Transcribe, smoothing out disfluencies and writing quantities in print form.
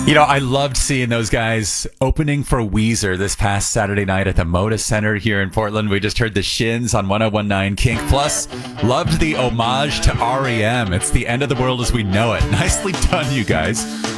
I loved seeing those guys opening for Weezer this past Saturday night at the Moda Center here in Portland. We just heard the Shins on 101.9 Kink. Plus, loved the homage to REM. It's the end of the world as we know it. Nicely done, you guys.